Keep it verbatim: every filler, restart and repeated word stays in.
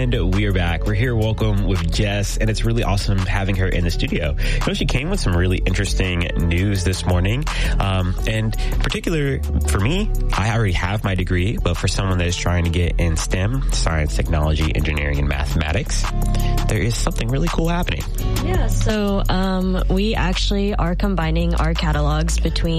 And we are back. We're here, welcome, with Jess, and it's really awesome having her in the studio. You know, she came with some really interesting news this morning. Um, and particular for me, I already have my degree, but for someone that is trying to get in STEM, science, technology, engineering, and mathematics, there is something really cool happening. Yeah, so um, we actually are combining our catalogs between